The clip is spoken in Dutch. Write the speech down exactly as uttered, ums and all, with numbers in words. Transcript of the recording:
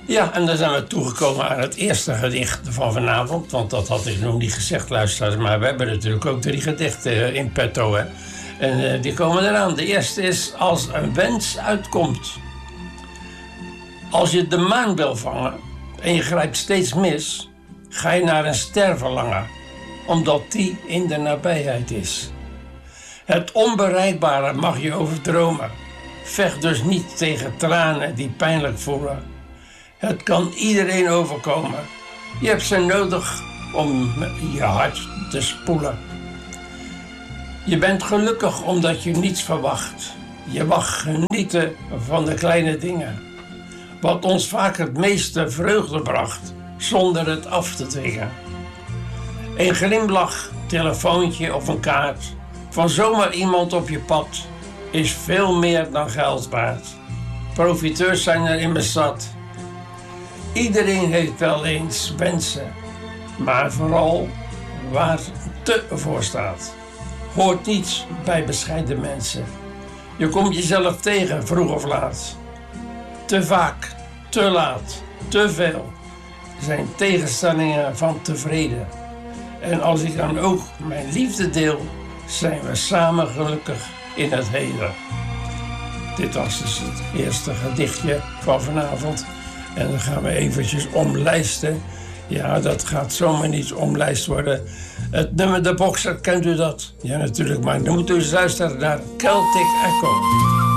Ja, en dan zijn we toegekomen aan het eerste gedicht van vanavond. Want dat had ik nog niet gezegd, luisteraars. Maar we hebben natuurlijk ook drie gedichten in petto, hè. En uh, die komen eraan. De eerste is Als een wens uitkomt. Als je de maan wil vangen en je grijpt steeds mis, ga je naar een ster verlangen, omdat die in de nabijheid is. Het onbereikbare mag je overdromen. Vecht dus niet tegen tranen die pijnlijk voelen. Het kan iedereen overkomen. Je hebt ze nodig om je hart te spoelen. Je bent gelukkig omdat je niets verwacht. Je mag genieten van de kleine dingen. Wat ons vaak het meeste vreugde bracht, zonder het af te dwingen. Een glimlach, telefoontje of een kaart van zomaar iemand op je pad is veel meer dan geld waard. Profiteurs zijn er immers zat. Iedereen heeft wel eens wensen, maar vooral waar te voor staat. Hoort niets bij bescheiden mensen. Je komt jezelf tegen, vroeg of laat. Te vaak, te laat, te veel zijn tegenstellingen van tevreden. En als ik dan ook mijn liefde deel, zijn we samen gelukkig in het heden. Dit was dus het eerste gedichtje van vanavond. En dan gaan we eventjes omlijsten. Ja, dat gaat zomaar niet omlijst worden. Het nummer De Bokser, kent u dat? Ja, natuurlijk, maar dan moet u eens luisteren naar Celtic Echo.